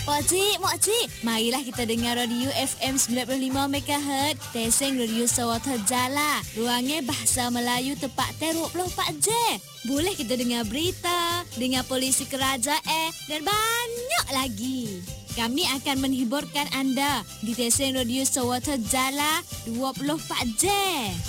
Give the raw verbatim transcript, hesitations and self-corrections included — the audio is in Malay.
Makcik, makcik, marilah kita dengar radio F M sembilan puluh lima megahertz. Teseng radio Sawata Jala. Ruangnya bahasa Melayu tepat dua puluh empat jam. Boleh kita dengar berita, dengar polisi kerajaan dan banyak lagi. Kami akan menghiburkan anda di Teseng radio Sawata Jala dua puluh empat jam.